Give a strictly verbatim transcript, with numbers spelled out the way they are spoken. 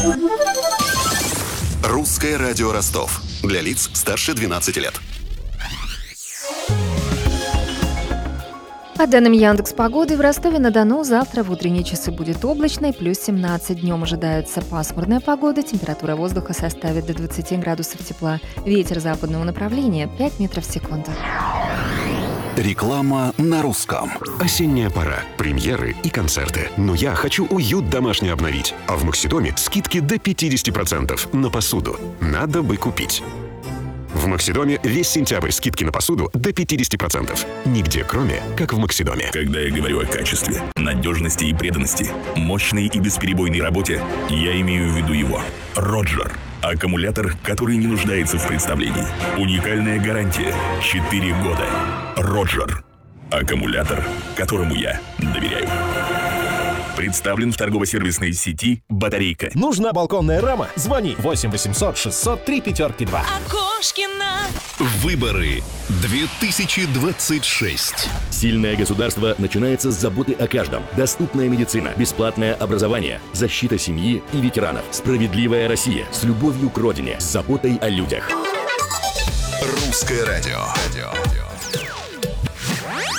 Русское радио Ростов. Для лиц старше двенадцати лет. По данным Яндекс.Погоды, в Ростове-на-Дону завтра в утренние часы будет облачно и плюс семнадцать. Днем ожидается пасмурная погода, температура воздуха составит до двадцати градусов тепла. Ветер западного направления пять метров в секунду. Реклама на русском. Осенняя пора, премьеры и концерты. Но я хочу уют домашний обновить. А в Максидоме скидки до пятьдесят процентов на посуду. Надо бы купить. В Максидоме весь сентябрь скидки на посуду до пятьдесят процентов. Нигде кроме, как в Максидоме. Когда я говорю о качестве, надежности и преданности, мощной и бесперебойной работе, я имею в виду его. Роджер. Аккумулятор, который не нуждается в представлении. Уникальная гарантия. четыре года. Роджер. Аккумулятор, которому я доверяю. Представлен в торгово-сервисной сети «Батарейка». Нужна балконная рама? Звони восемь восемьсот шестьсот три пятерки два. Окошкина. Выборы две тысячи двадцать шесть. Сильное государство начинается с заботы о каждом. Доступная медицина, бесплатное образование, защита семьи и ветеранов. Справедливая Россия с любовью к родине, с заботой о людях. Русское радио.